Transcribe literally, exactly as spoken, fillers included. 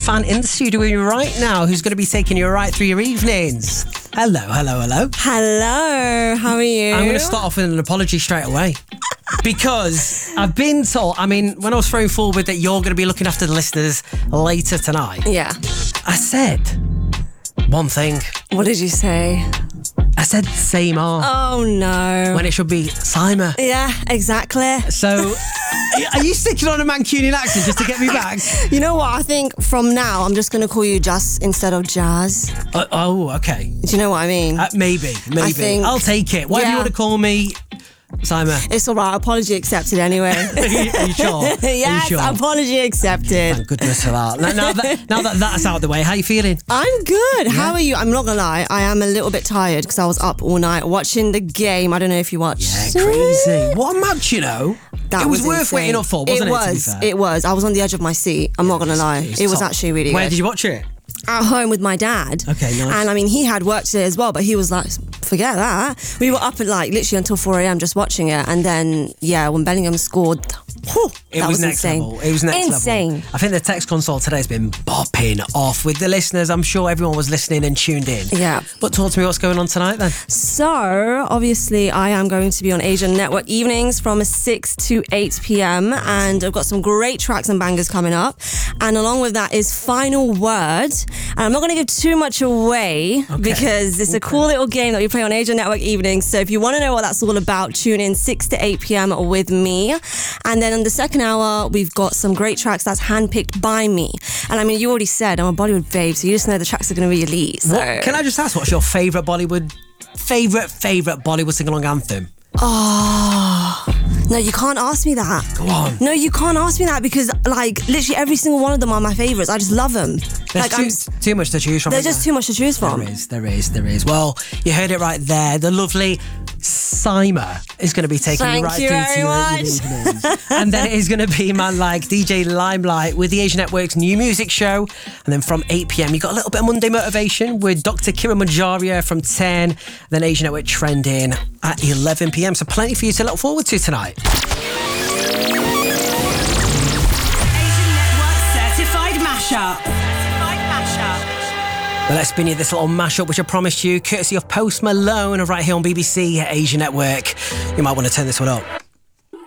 fan in the studio with you right now who's going to be taking you right through your evenings. Hello, hello, hello. Hello, how are you? I'm going to start off with an apology straight away. Because I've been told, I mean, when I was throwing forward that you're going to be looking after the listeners later tonight, Yeah. I said one thing. What did you say? I said Seymour Oh, no. when it should be Simon. Yeah, exactly. So, are you sticking on a Mancunian accent just to get me back? You know what? I think from now, I'm just going to call you Jazz instead of Jazz. Uh, oh, okay. Do you know what I mean? Uh, maybe, maybe. I think- I'll take it. Whatever Yeah. you want to call me, Simon. It's all right. Apology accepted anyway. Are you, are you sure? Are you Yes, sure? apology accepted. Thank goodness for that. Now, now that. Now that that's out of the way, how are you feeling? I'm good. How are you? I'm not going to lie. I am a little bit tired because I was up all night watching the game. I don't know if you watched. Yeah, crazy. What a match, you know. That it was, was worth insane. waiting up for, wasn't it? It was. To be fair? It was. I was on the edge of my seat. I'm not going to lie. It was top. actually really Where good. did you watch it? At home with my dad. Okay, nice. And I mean, he had work today as well, but he was like, forget that. We were up at like literally until four a.m. just watching it. And then, yeah, when Bellingham scored, whew, It that was, was, next insane. level. It was next insane. level. I think the text console today has been bopping off with the listeners. I'm sure everyone was listening and tuned in. Yeah. But talk to me what's going on tonight then. So, obviously, I am going to be on Asian Network evenings from six to eight p.m. And I've got some great tracks and bangers coming up. And along with that is Final Word. And I'm not going to give too much away Okay. because it's a cool little game that we play on Asian Network evenings. So if you want to know what that's all about, tune in six to eight p.m. with me. And then in the second hour, we've got some great tracks that's handpicked by me. And I mean, you already said I'm a Bollywood babe, so you just know the tracks are going to be elite. So. What, can I just ask, what's your favourite Bollywood, favourite, favourite Bollywood sing-along anthem? Oh, no, you can't ask me that. Go on. No, you can't ask me that because, like, literally every single one of them are my favourites. I just love them. There's like, too, I'm, too much to choose from. there's just too much to choose from. There is, there is, there is. Well, you heard it right there. The lovely Sima is going to be taking Thank you right you through very to your much. evenings. And then it is going to be man like D J Limelight with the Asian Network's new music show. And then from eight p.m, you got a little bit of Monday Motivation with Doctor Kiran Majaria from ten. Then Asian Network Trending at eleven p.m. So plenty for you to look forward to tonight. Asian Network Certified Mashup. Certified Mashup. Well, let's spin you this little mashup, which I promised you, courtesy of Post Malone right here on B B C Asian Network. You might want to turn this one up.